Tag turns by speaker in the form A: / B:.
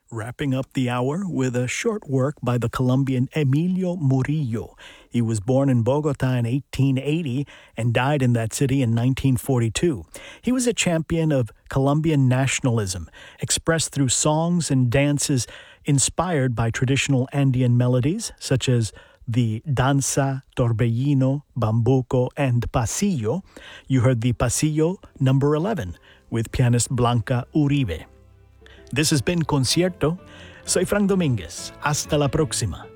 A: Wrapping up the hour with a short work by the Colombian Emilio Murillo. He was born in Bogota in 1880 and died in that city in 1942. He was a champion of Colombian nationalism, expressed through songs and dances inspired by traditional Andean melodies such as the danza, torbellino, bambuco, and pasillo. You heard the pasillo number 11 with pianist Blanca Uribe. This has been Concierto. Soy Frank Dominguez. Hasta la próxima.